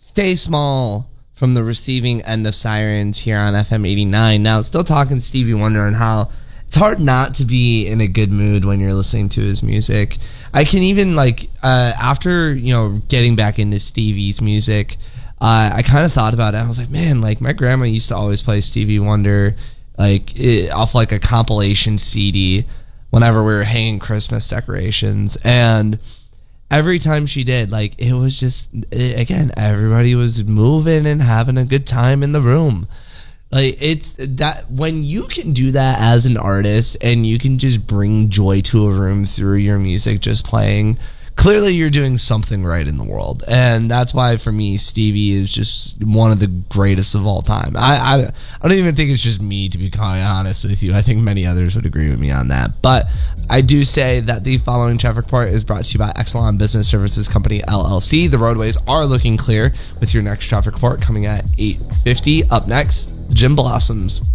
Stay Small from the receiving end of Sirens here on FM 89. Now, still talking Stevie Wonder and how it's hard not to be in a good mood when you're listening to his music. I can even, after, getting back into Stevie's music, I kind of thought about it. I was like, man, my grandma used to always play Stevie Wonder, off a compilation CD whenever we were hanging Christmas decorations. And every time she did, it was just, again, everybody was moving and having a good time in the room. It's that when you can do that as an artist and you can just bring joy to a room through your music just playing, clearly you're doing something right in the world. And that's why, for me, Stevie is just one of the greatest of all time. I don't even think it's just me, to be quite honest with you. I think many others would agree with me on that. But I do say that the following traffic report is brought to you by Exelon Business Services Company, LLC. The roadways are looking clear with your next traffic report coming at 8:50. Up next, Jim Blossoms.